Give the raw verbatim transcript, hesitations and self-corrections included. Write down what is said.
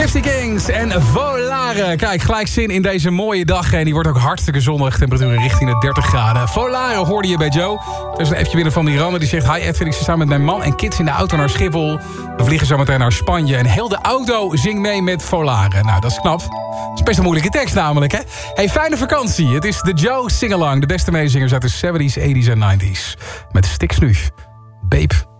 fifty Kings en Volare. Kijk, gelijk zin in deze mooie dag. En die wordt ook hartstikke zonnig. Temperaturen richting de dertig graden. Volare hoorde je bij Joe. Er is een appje binnen van Miranda. Die zegt: Hi Edwin, ik zit samen met mijn man en kids in de auto naar Schiphol. We vliegen zo meteen naar Spanje. En heel de auto zingt mee met Volare. Nou, dat is knap. Dat is best een moeilijke tekst namelijk, hè? Hey, fijne vakantie. Het is de Joe Sing-Along. De beste meezingers uit de zeventies, tachtiger en negentiger. Met Stix nu. Babe.